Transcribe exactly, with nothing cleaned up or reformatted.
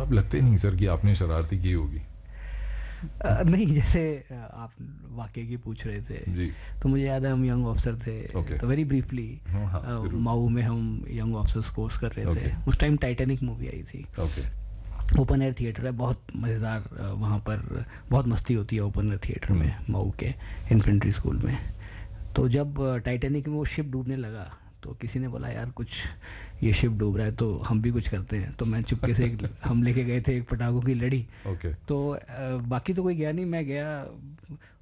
आप लगते नहीं सर कि आपने शरारती की होगी। अ, नहीं, जैसे अ, आप वाकई की पूछ रहे थे, जी। तो मुझे याद है हम यंग ऑफिसर थे। ओके। तो वेरी ब्रीफली, हाँ हाँ जरूर। माऊ में हम यंग ऑफिसर्स कोर्स कर रहे थे। ओके। उस टाइम टाइटैनिक मूवी आई थी। ओके। ओपन एयर थिएटर है, बहुत मज़ेदार। अ, वहाँ पर बहुत मस्ती होती है ओपन एयर थिएटर हम्म। में, मऊ के इन्फेंट्री स्कूल में। तो जब अ, टाइटैनिक में वो शिप डूबने लगा, तो किसी ने बोला यार कुछ, ये शिप डूब रहा है तो हम भी कुछ करते हैं। तो मैं चुपके से एक हम लेके गए थे एक पटाखों की लड़ी। ओके। तो अ, बाकी तो कोई गया नहीं, मैं गया।